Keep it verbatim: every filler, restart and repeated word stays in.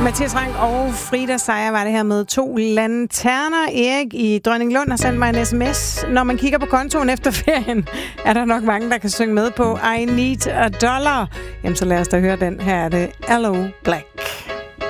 Mathias Rank og Frida Seier var det her med to lanterner. Erik i Dronninglund har sendt mig en sms. Når man kigger på kontoen efter ferien, er der nok mange, der kan synge med på I Need a Dollar. Jamen, så lad os da høre den. Her er det Aloe Black.